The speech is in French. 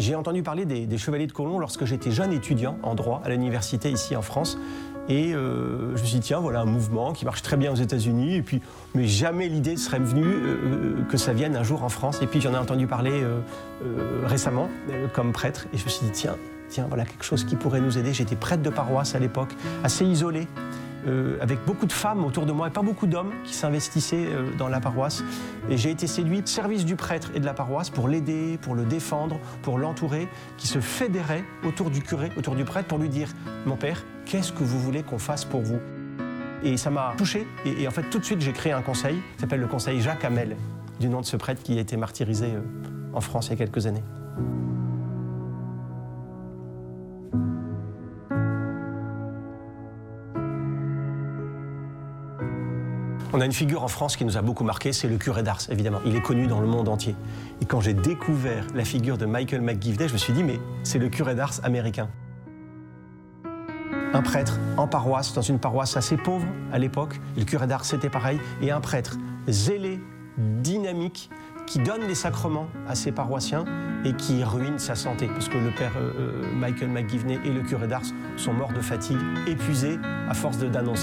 J'ai entendu parler des Chevaliers de Colomb lorsque j'étais jeune étudiant en droit à l'université ici en France. Et je me suis dit, tiens, voilà un mouvement qui marche très bien aux États-Unis. Et puis, mais jamais l'idée serait venue que ça vienne un jour en France. Et puis j'en ai entendu parler récemment comme prêtre. Et je me suis dit, tiens, voilà quelque chose qui pourrait nous aider. J'étais prêtre de paroisse à l'époque, assez isolé, avec beaucoup de femmes autour de moi et pas beaucoup d'hommes qui s'investissaient dans la paroisse. Et j'ai été séduit du service du prêtre et de la paroisse pour l'aider, pour le défendre, pour l'entourer, qui se fédéraient autour du curé, autour du prêtre pour lui dire « Mon père, qu'est-ce que vous voulez qu'on fasse pour vous ?» Et ça m'a touché. Et en fait, tout de suite, j'ai créé un conseil qui s'appelle le conseil Jacques Hamel, du nom de ce prêtre qui a été martyrisé en France il y a quelques années. On a une figure en France qui nous a beaucoup marqué, c'est le curé d'Ars, évidemment. Il est connu dans le monde entier. Et quand j'ai découvert la figure de Michael McGivney, je me suis dit, mais c'est le curé d'Ars américain. Un prêtre en paroisse, dans une paroisse assez pauvre à l'époque, le curé d'Ars c'était pareil, et un prêtre zélé, dynamique, qui donne les sacrements à ses paroissiens et qui ruine sa santé. Parce que le père Michael McGivney et le curé d'Ars sont morts de fatigue, épuisés à force d'annoncer